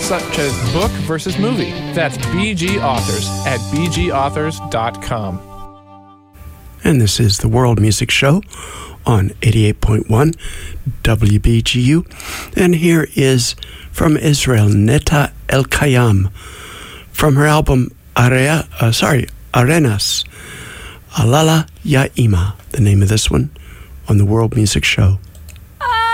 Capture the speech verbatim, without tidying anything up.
such as book versus movie. That's B G Authors at b g authors dot com. And this is the World Music Show on eighty-eight point one W B G U. And here is from Israel, Netta El-Kayam, from her album Area, uh, sorry, Arenas, Alala Ya Ima, the name of this one on the World Music Show.